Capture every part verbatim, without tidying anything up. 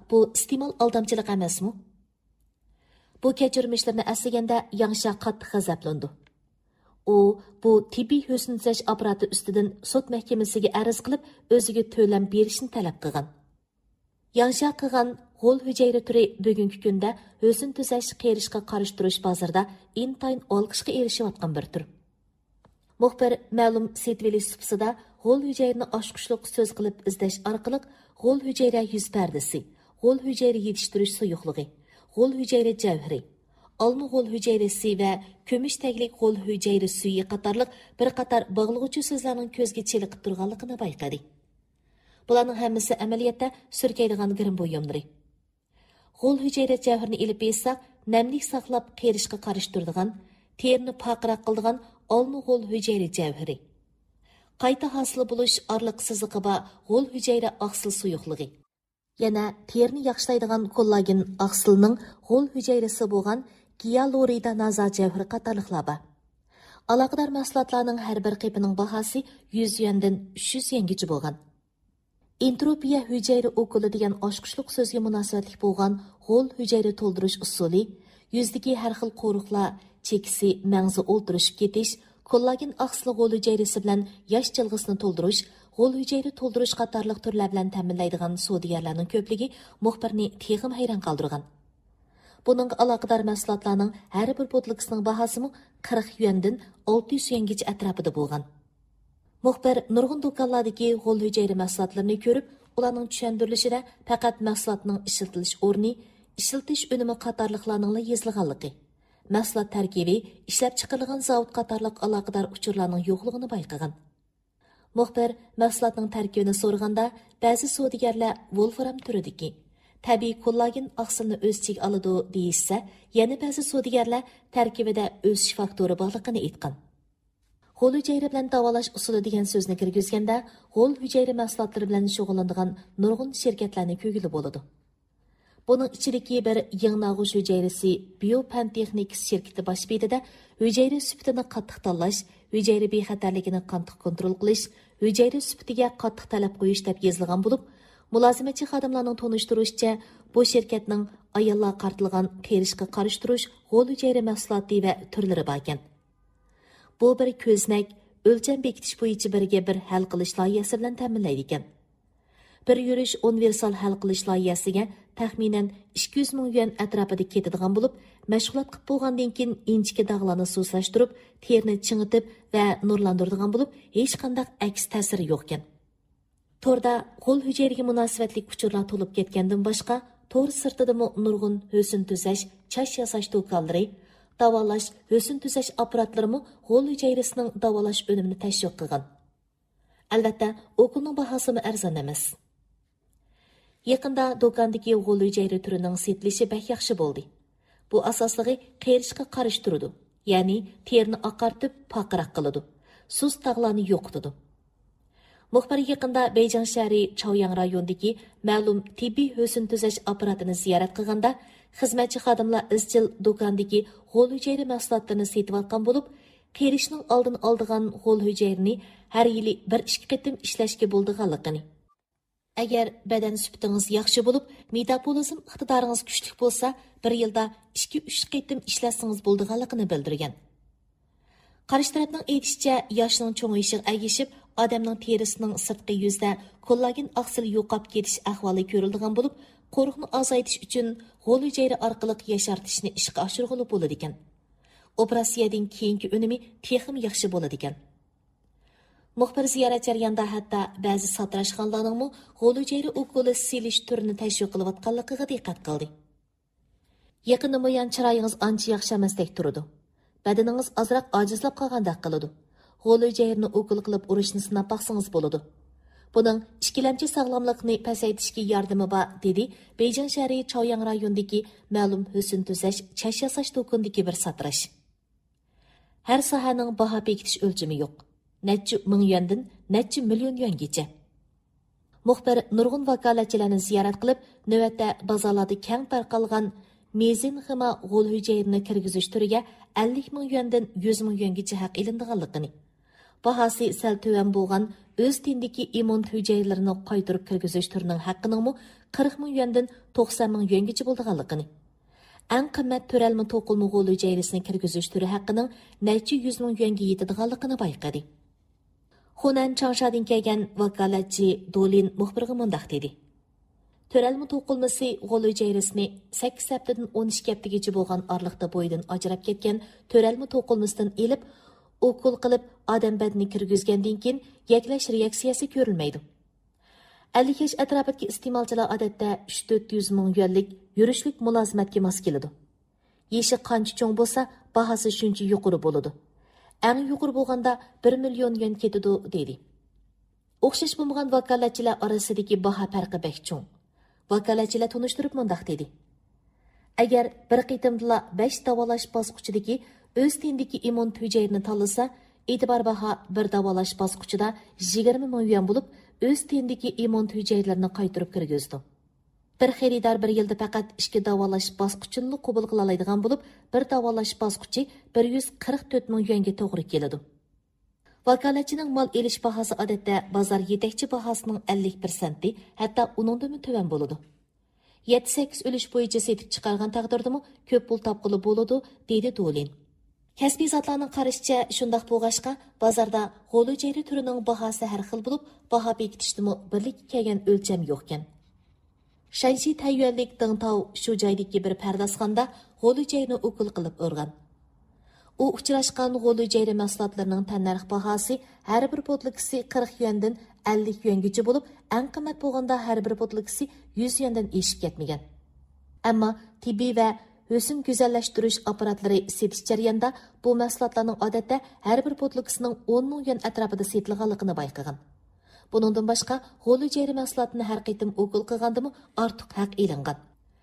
bu istimal aldamchilik emasmi? Bu kechirmishlarni əslaganda Yanşa qattiq g'azablandi. U bu tibbiy husn tuzash apparati ustidan sud mahkamasiga arz qilib, o'ziga to'lam berishni talab qilgan. Yanşa qilgan g'o'l hujayra turi bugungi kunda husn tuzash qerishga qarshi turish bozorida intayin olqishga erishayotgan bir tur. Muxbir ma'lum setveli supsida g'o'l hujayrani oshqushliq so'z qilib izlash orqali g'o'l hujayra yuz pardasi, g'o'l hujayra yetishtirish suyuqligi, g'o'l hujayra javhari, olma g'o'l hujayrasi va ko'mish taglik g'o'l hujayra suyi qatorliq bir qator bog'lig'uvchi so'zlarning ko'zga cheliqib turganligini bayqadi. Bularning hammasi amaliyotda surkaydigan girim bo'yimlari. G'o'l hujayra javharini ilib yesaq, namlik saqlab qerishga qarshi turadigan, terini paqroq qiladigan olma g'o'l hujayra javhari. Qayta hosil bo'lish orliq siziqi va g'o'l hujayra oqsil suyuqligi. Yana terini yaxshilaydigan kollagen oqsilning g'o'l hujayrasi bo'lgan gialurida naza javhari qatorliqlar bor. Aloqador mahsulotlarning har bir qipining bahosi yuz yuandan uch yuz yuangacha bo'lgan. Entropiya hujayra okuli degan oshqushliq so'zga munosabatli bo'lgan g'o'l hujayra to'ldirish usuli, yuzdagi har xil qo'riqlar, chekisi, mangzi o'ltirishib ketish, kollagen oqsil g'o'l hujayrasi bilan yosh jilg'isini to'ldirish, g'o'l hujayra to'ldirish qatorliq turlar bilan ta'minlaydigan savdogarlarning ko'pligi muxbirni texim hayron qoldirgan. Buning aloqador mahsulotlarning har bir botlisining bahosi qirq yuandan olti yuz yuangacha atrofida bo'lgan. Muxbir nurg'un do'konlardagi g'o'l hujayra mahsulotlarini ko'rib, ularning tushuntirilishida faqat mahsulotning ishlatilish o'rni, ishlatish unumi qatorliqlarning yozilganligi, mahsulot tarkibi, ishlab chiqarilgan zavod qatorliq aloqador uchurlarning yo'qligini bayqagan. Muxbir mahsulotning tarkibini so'raganda, ba'zi savdogarlar wolfram turidagi tabiiy kollagen oqsilni o'z ichiga oladi deyishsa, yana ba'zi savdogarlar tarkibida o'sish faktori borligini aytgan. G'o'l hujayra bilan davolash usuli degan so'zni kirgizganda, g'o'l hujayra mahsulotlari bilan shug'ullanadigan nurg'un shirkatlarni ko'gili bo'ladi. Buning ichidagi bir yangnag'ush hujayrasi Biopantexnics shirkati bosh betida hujayra sifatini qattiq tanlash, hujayra bexatarligini qattiq kontrol qilish, hujayra sifatiga qattiq talab qo'yish deb yozilgan bo'lib, mulozimatchi xodimlarning tonishtirishicha, bu shirkatning ayollar qartilgan qerishga qarshi turish g'o'l hujayra mahsuloti va turlari bor ekan. Bu bir ko'znak, o'lcham bekitish bo'yicha birga bir hal qilish loyihasi bilan ta'minlaydi ekan. Bir yurish universal hal qilish loyihasiga taxminan ikki yuz ming yuan atrofida ketadigan bo'lib, mashg'ulot qilib bo'lgandan keyin inchki dog'larni suvlashtirib, terini chingitib va nurlantiradigan bo'lib, hech qanday aks ta'siri yo'q ekan. To'rda g'o'l hujayraga munosabatli uchurlar to'lib ketgandan boshqa, to'r sirtida nurg'un husn tuzash, chash yasash do'konlari, davolash, husn tuzash apparatlarimi g'o'l hujayrasining davolash unumini tashviq qilgan. Albatta, okulning bahosi arzon emas. Yaqinda do'kondagi g'o'l hujayra turining setilishi bak yaxshi bo'ldi. Bu asosligi qerishga qarshi turadi, ya'ni terini oqartib, paqroq qiladi. Sust tog'larni yo'qotadi. Muxbir yaqinda Beyjing shahri Chaoyang rayonidagi ma'lum tibbiy husn tuzash apparatini ziyorat qilganda, xizmatchi xodimlar izchil do'kondagi g'o'l hujayra mahsulotlarini setayotgan bo'lib, qerishning oldini oldigan g'o'l hujayrani har yili bir ikki qatim ishlashga bo'ldiganligini. Agar badan sifatingiz yaxshi bo'lib, metabolizm iqtidoringiz kuchli bo'lsa, bir yilda ikki uch qatim ishlasangiz bo'ldiganligini bildirgan. Qarshi tarafning aytishicha, yoshning cho'ng'ayishiga agishib, odamning terisining sirtqi yuzda kollagen oqsil yo'qolib ketish ahvoli ko'rilgan bo'lib, qo'riqni azaytish uchun g'o'l hujayra orqali yashartishni ishga oshirg'ili bo'ladi ekan. Operatsiyadan keyingi unumi texim yaxshi bo'ladi ekan. Muxbir ziyorat jarayonida hatto ba'zi satrashxonlarning g'o'l hujayra ukoli silish turini tashviq qilayotganligiga diqqat qildi. Yaqinda mo'yan chiroyingiz ancha yaxshi emasdek turadi. Badaningiz ozroq ojizlab qolgandek qiladi. G'o'l hujayrani ukol qilib urishni sinab baqsangiz bo'ladi. Buning ikkilamchi sog'lomlikni pasaytishga yordami bor, dedi Beyjing shahri Chaoyang rayonidagi ma'lum husn tuzash, chash yasash do'konidagi bir satrash. Har sohaning baho bekitish o'lchami yo'q. Necha ming yuandan necha million yuangacha. Muxbir nurg'un vakolatchilarni ziyorat qilib, navbatda bozorlarda keng tarqalgan mezin xima g'o'l hujayrani kirgizish turiga ellik ming yuandan yuz ming yuangacha haq ilindiganligini, bahosi sal tuvan bo'lgan o'z tendagi immun hüceyrelerini qaytarib kirgizish turining haqqining qirq ming yuandan to'qson ming yuangacha bo'lganligini, eng qimmat to'ralma to'qilma g'o'l hüceyresini kirgizish turi haqqining necha yuz ming yuanga yetadiganligini bayqadi. Hunan Changshadan kelgan vakolatchi Dolin muxbirga mundaq dedi. Төрәлме тоқылмасы ғол hüceyresini sakkiz haftadan o'n ikki haftaгаcha bo'lgan orliqda bo'yidan ajrab ketgan төрәлме тоқылмасdan elib, o'kul qilib odam badini kirgizgandan keyin yaklash reaksiyasi ko'rilmaydi. ellik yosh atrofidagi iste'molchilar odatda uch to'rt yuz ming yuanlik yurishlik mulozimatga mos keladi. Yeshi qancha cho'ng bo'lsa, bahasi shuncha yuqori bo'ladi. Eng yuqori bo'lganda bir million yuan ketadi dedi. O'xshash bo'lmagan vakolatchilar orasidagi baho farqi bek cho'ng. Vakolatchilar tunishtirib mundaq dedi. Agar bir qitimda besh davolash bosqichidagi o'z tendagi immun hüceyrini tanlasa, e'tibor baho bir davolash bosqichida yigirma ming yuan bo'lib, o'z tendagi immun hüceylerini qaytarib kirgizdi. Bir xaridor bir yilda faqat ikki davolash bosqichini qabul qila oladigan bo'lib, bir davolash bosqichi bir yuz qirq to'rt ming yuanga to'g'ri keladi. Vakolatchining mal elish bahosi odatda bozor yetakchi bahosining ellik prosenti, hatto uningdan tuvan bo'ladi. yetti sakkiz ulush bo'yicha setib chiqargan taqdirdami ko'p pul topqili bo'ladi, dedi Dolin. Kasbiy zotlarning qarashicha, shundoq bo'lg'ashqa, bozorda g'o'l hüceyri turining bahosi har xil bo'lib, baho bekitishdimi birlik kelgan o'lcham yo'q ekan. Shanxi Tayyuanlik Dingtao shu joydagi bir pardozxonda g'o'l hüceyrini o'kul qilib o'rgan. U uchrashgan g'o'l hüceyri mahsulotlarining tannarx bahosi har bir potlikisi qirq yuandan ellik yuangacha bo'lib, eng qimmat bo'lganda har bir potlikisi yuz yuandan eshib ketmagan. Ammo tibbiy va husn go'zallashtirish apparatlari setish jarayonida bu mahsulotlarning odatda har bir potlikisining o'n ming yuan atrofida setilganligini bayqagan. Buningdan boshqa g'o'l hüceyri mahsulotini har qitim o'kul qilgandimi ortiq haq elingan.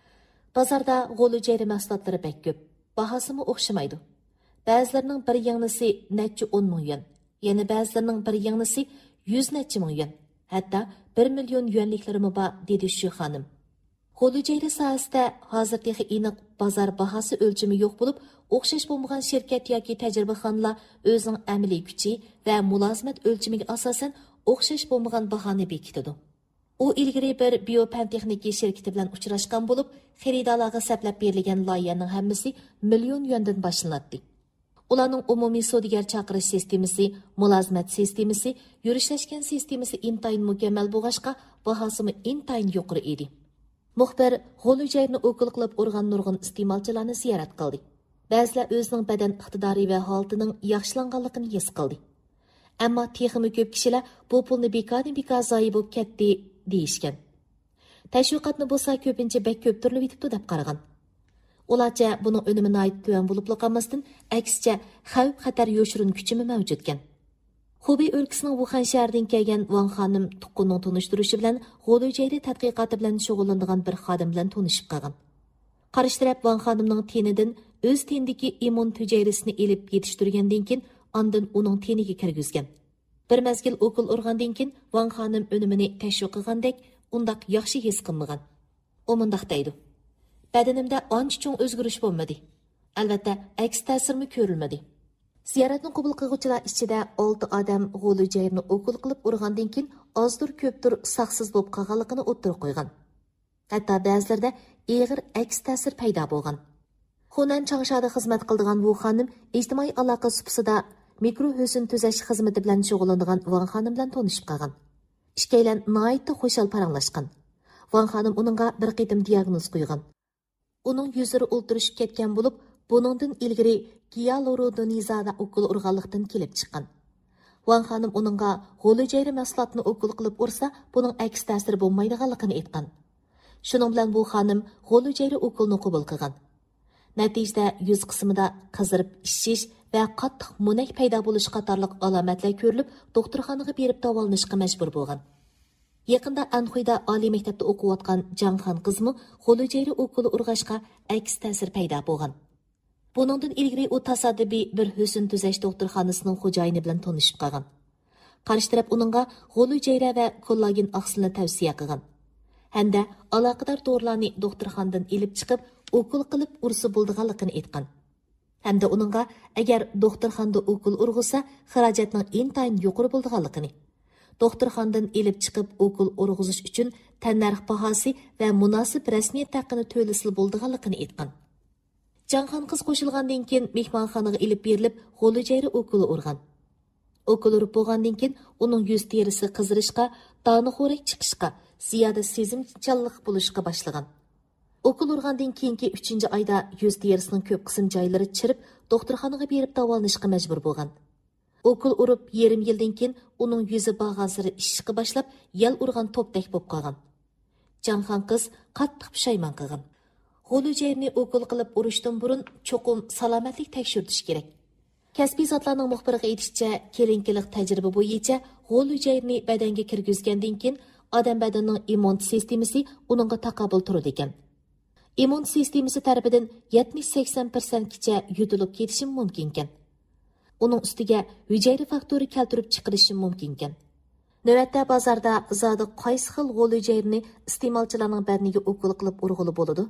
Bozorda g'o'l hüceyri mahsulotlari bek ko'p, bahosimi o'xshamaydi. Ba'zilarining bir yangnisi necha o'n ming yuan, yana ba'zilarining bir yangnisi yuz necha ming yuan, hatto bir million yuanliklarimi bor, dedi shu xonim. G'o'l hüceyri sohasida hozirda aniq bozor bahosi o'lchami yo'q bo'lib, o'xshash bo'lmagan shirkat yoki tajribaxonalar o'zining amaliy kuchi va mulozimat o'lchamiga asosan o'xshash bo'lmagan bahoni bekitadi. U ilgari bir biopantexnika shirkati bilan uchrashgan bo'lib, xaridorlarga saplab berilgan loyihaning hammasi million yuandan boshlanadi. Ularning umumiy savdogar chaqirish sistemasi, mulozimat sistemasi, yurishlashgan sistemasi intayin mukammal bo'lg'ashqa, bahosimi intayin yuqori edi. Muxbir g'o'l hüceyrini o'kul qilib o'rgan nurg'un iste'molchilarni ziyorat qildi. Ba'zilar o'zining badan iqtidori va holatining yaxshilanganligini his qildi. Ammo texmi ko'p kishilar bu pulni bekordan bekor zoyi bo'lib ketdi deyishgan. Tashviqotni bo'lsa ko'pincha bek ko'p turli yetibdi deb qaragan. Ularcha buning unumi noyit tuvan bo'lib qolmasdan, aksicha xavf xatar yo'shirin kuchimi mavjud ekan. Hubei o'lkasining Wuhan shahridan kelgan Wang xonim tuqqunning tunishtirishi bilan g'o'l hüceyri tadqiqoti bilan shug'ullanadigan bir xodim bilan tanishib qolgan. Qarish taraf Wang xonimning tenidan o'z tendagi immun hüceyresini elib yetishtirgandan keyin ondan uning teniga kirgizgan. Bir mezgil o'kul urgandan keyin Wang xonim unumini tashviq qilgandek, undaq yaxshi his qilmagan. U mundaq deydi: Badanimda ancha cho'ng o'zgarish bo'lmadi. Albatta, aks ta'sirmi ko'rilmadi. Ziyoratni qabul qiluvchilar ichida olti odam g'o'l hüceyrini o'kul qilib urgandan keyin ozdir ko'pdir saqsiz bo'lib qolganligini o'ttirib qo'ygan. Hatto ba'zilarda og'ir aks ta'sir paydo bo'lgan. Hunan Changshada xizmat qildigan bu xonim ijtimoiy aloqa supsida mikro husn tuzash xizmati bilan shug'ullanadigan Wang xonim bilan tanishib qolgan. Ikkalan nihoyatda xo'shal paranglashgan. Wang xonim uningga bir qitim diagnoz qo'ygan. Uning yuzlari o'ltirishib ketgan bo'lib, buningdan ilgari gialuronidazida o'kul urganlikdan kelib chiqqan. Wang xonim uningga g'o'l hüceyri mahsulotini o'kul qilib ursa, buning aks ta'siri bo'lmaydiganligini aytgan. Shuning bilan bu xonim g'o'l hüceyri o'kulni qabul qilgan. Natijada yuz qismida qizirib ishish va qattiq munak paydo bo'lish qatorliq alomatlar ko'rilib, doktorxonaga berib davolanishga majbur bo'lgan. Yaqinda Anxuyda oliy maktabda o'qiyotgan Jangxan qizmi g'o'l hüceyri o'kuli urg'ashqa aks ta'sir paydo bo'lgan. Buningdan ilgari u tasodifiy bir husn tuzash doktorxonasining xo'jayini bilan tanishib qolgan. Qarshi taraf uningga g'o'l hüceyri va kollagen oqsilini tavsiya qilgan. Hamda aloqador dorilarni doktorxonadan elib chiqib, o'kul qilib ursa bo'ldiganligini aytgan. Hamda uningga agar doktorxonada o'kul urg'isa, xarajatning intayin yuqori bo'ldiganligini, doktorxanadan elib chiqib okul urg'izish uchun tannarx bahosi va munosib rasmiyat haqqini to'lasi bo'ldiganligini aytgan. Canxan qiz qo'shilgandan keyin mehmonxonaga elib berilib, g'o'lijayri okuli urgan. Okul urib bo'lgandan keyin uning yuz terisi qizirishqa, doni-xo'rak chiqishqa, ziyoda sezimchanlik bo'lishga boshlagan. Okul urgandan keyingi uchinchi oyda yuz terisining ko'p qism joylari chirib, doktorxonaga berib davolanishga majbur bo'lgan. Okul urib yarim yildan keyin uning yuzi bag'asiri ishishga boshlab, yal urgan to'pdak bo'lib qolgan. Canxan qiz qattiq pushaymon qilgan. G'o'lijayrni okul qilib urishdan burun cho'qim salomatlik tekshirtish kerak. Kasbiy zotlarning muxbiriga aytishicha, kelinkilik tajriba bo'yicha g'o'lijayrni badanga kirgizgandan keyin odam badanining immun sistemasi uningga taqobil turadi ekan. Immun sistemasi tarafidan yetmish sakson foizgacha yutilib ketishi mumkin ekan. Uning ustiga hujayra faktori keltirib chiqarishi mumkin ekan. Navbatda bozorda zodi qaysi xil g'o'lijayrni iste'molchilarning badaniga okul qilib urg'ili bo'ladi?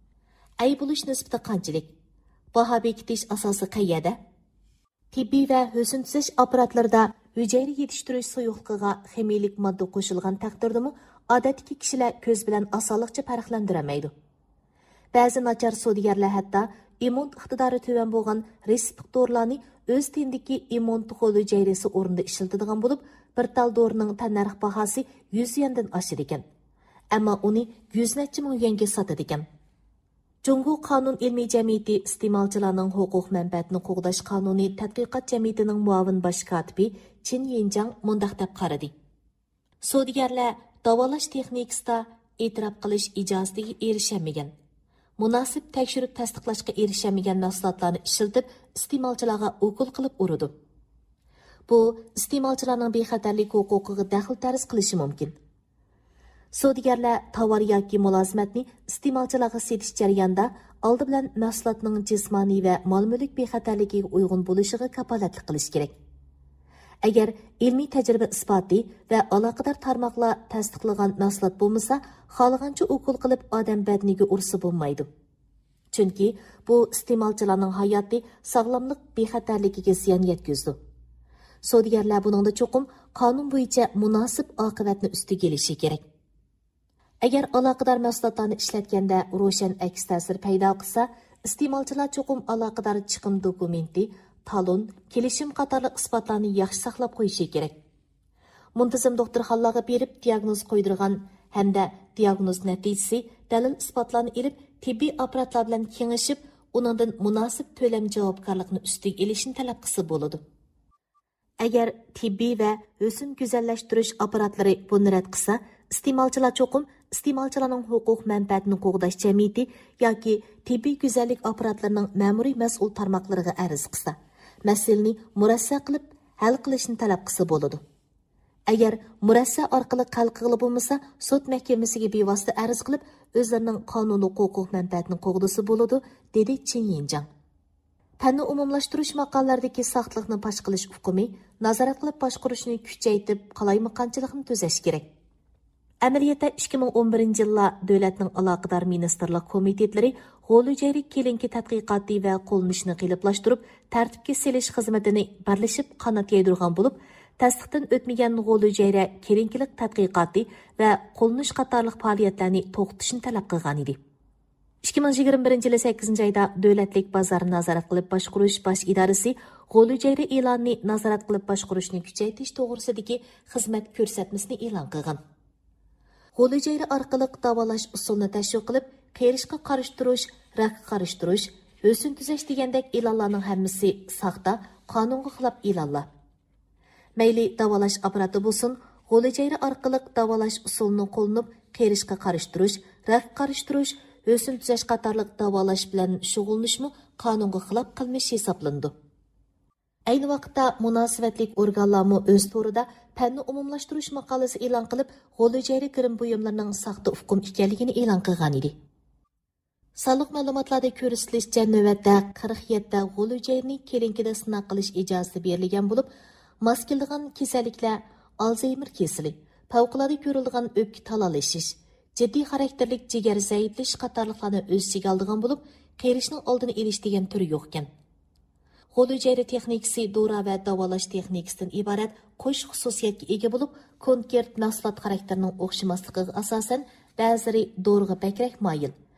Ay bo'lish nisbati qanchalik? Baho bekitish asosi qayerda? Tibbiy va husn tuzish apparatlarida hujayra yetishtirish suyuqligiga ximiylik modda qo'shilgan taqdirdami, odatdagi kishilar ko'z bilan osonlikcha farqlandirolmaydi. Ba'zi nachar sodigarlar hatto immun iqtidori tuvan bo'lgan respiratorlarni o'z tendagi immun g'o'lijayrasi o'rnida ishlatadigan bo'lib, bir tal dorining tannarx bahosi yuz yendan oshar ekan. Ammo uni yuz necha ming yenga sotadi ekan. Jungu Qonun ilmiy jamiyati iste'molchilarning huquq manfaatini qo'g'dash qonuniy tadqiqot jamiyatining muavin bosh kotibi Chin Yinjang mundaq deb qaradi. Sodigarlar davolash texnikasida e'tirof qilish ijozatiga erishamagan, munosib tekshirib tasdiqlashga erishamagan mahsulotlarni ishlatib iste'molchilarga okul qilib uradi. Bu iste'molchilarning bexatarlik huquqiga daxl tarz qilishi mumkin. Sodigarlar tovar yoki mulozimatni iste'molchilarga setish jarayonida oldi bilan mahsulotning jismoniy va mol-mulk bexatarligiga uyg'un bo'lishiga kafolatlik qilish kerak. Agar ilmiy tajriba isboti va aloqador tarmoqlar tasdiqlagan mahsulot bo'lmasa, xohlagancha okul qilib odam badaniga ursa bo'lmaydi. Chunki bu iste'molchilarning hayoti, sog'lomlik bexatarligiga ziyon yetkazdi. Sodigarlar buningda cho'qim qonun bo'yicha munosib oqibatni ustiga kelishi kerak. Agar aloqador mahsulotlarni ishlatganda ro'shan aks ta'sir paydo qilsa, iste'molchilar cho'qim aloqador chiqim dokumenti, talon, kelishim qatorli isbotlarni yaxshi saqlab qo'yishi kerak. Muntazam doktorxonalarga berib diagnoz qo'ydirgan hamda diagnoz natijasi dalil isbotlarni olib, tibbiy apparatlar bilan kengashib, uningdan munosib to'lam javobgarlikni ustiga olishni talab qilsa bo'ladi. Agar tibbiy va husn go'zallashtirish apparatlari buni rad qilsa, iste'molchilar cho'qim iste'molchilarning huquq manfaatini qo'g'dash jamiyati yoki tibbiy go'zallik apparatlarining ma'muriy mas'ul tarmoqlariga arz qilsa, masalani murassa qilib hal qilishni talab qilsa bo'ladi. Agar murassa orqali hal qilib bo'lmasa, sud mahkamasiga bevosita arz qilib, o'zlarining qonuniy huquq manfaatini qo'g'disi bo'ladi, dedi Chin Yinjang. Fanni umumlashtirish maqolalardagi saxtlikni fosh qilish hukmi nazorat qilib boshqarishni kuchaytirib, qalaymaqonchilikni tuzash kerak. Amaliyotda ikki ming o'n birinchi yilda davlatning aloqador ministerlik komitetlari g'o'lijayri kelinki tadqiqoti va qo'llanishni qiyinlashtirib, tartibga selish xizmatini birlashib qanot yaydirgan bo'lib, tasdiqdan o'tmagan g'o'lijayri kelinkilik tadqiqoti va qo'llanish qatorliq faoliyatlarni to'xtatishni talab qilgan edi. ikki ming yigirma birinchi yil sakkizinchi oyda davlatlik bozorni nazorat qilib boshqarish bosh idorasi g'o'lijayri e'lonni nazorat qilib boshqarishni kuchaytirish to'g'risidagi xizmat ko'rsatmasini e'lon qilgan. G'o'lijayri orqali davolash usulini tashviq qilib, qerishga qarshi rakka qarshi husn tuzash degandek e'lonlarning hammasi saxta, qonunga xilof e'lonlar. Mayli davolash apparati bo'lsin, g'o'lijayri orqali davolash usulini qo'llanib, qerishga qarshi rakka qarshi husn tuzash qatorliq davolash bilan shug'ullanishmi qonunga xilof qilmish hisoblandi. Ayni vaqtda munosabatlik organlarmi o'z to'rida fanni umumlashtirish maqolasi e'lon qilib, g'o'lijayri kirim buyumlarining saxta hukm ekanligini e'lon qilgan edi. Sonliq ma'lumotlarda ko'rsatilishicha, navbatda qirq yetti g'o'lijayrni kelinkida sinov qilish ijozati berilgan bo'lib, mos keladigan kasalliklar Alzheimer kasali, favqulodda ko'rilgan o'pka talolashish, jiddiy xarakterlik jigar zaiflash qatorliqlarni o'z ichiga olgan bo'lib, qerishning oldini olish degan turi yo'q ekan. Qo'l hujayra texnikasi dora va davolash texnikasidan iborat qo'sh xususiyatga ega bo'lib, konkret mahsulot xarakterining o'xshamasligiga asosan ba'zilari doriga bakrak moyil,